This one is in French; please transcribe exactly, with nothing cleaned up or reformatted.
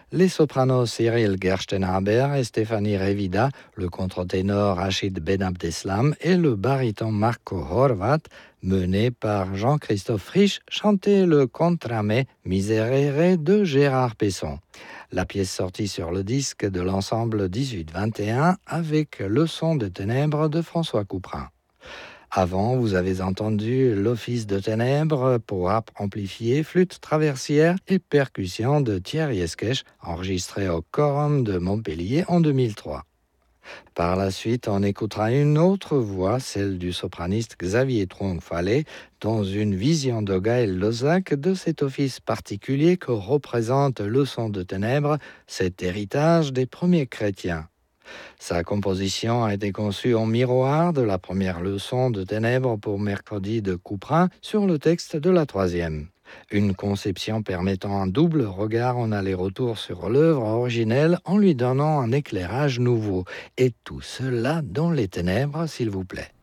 Les sopranos Cyril Gerstenhaber et Stéphanie Revida, le contre-ténor Rachid Ben Abdeslam et le baryton Marco Horvat, mené par Jean-Christophe Frisch, chantaient le contramé Miserere de Gérard Pesson. La pièce sortie sur le disque de l'ensemble dix-huit vingt et un avec Leçon de ténèbres de François Couperin. Avant, vous avez entendu l'Office de ténèbres pour harpe amplifiée, flûte traversière et percussion de Thierry Esquèche, enregistré au Quorum de Montpellier en deux mille trois. Par la suite, on écoutera une autre voix, celle du sopraniste Xavier Tronc-Fallet, dans une vision de Gaël Lozac de cet office particulier que représente Leçon de ténèbres, cet héritage des premiers chrétiens. Sa composition a été conçue en miroir de la première leçon de ténèbres pour mercredi de Couperin sur le texte de la troisième. Une conception permettant un double regard en aller-retour sur l'œuvre originelle en lui donnant un éclairage nouveau. Et tout cela dans les ténèbres, s'il vous plaît.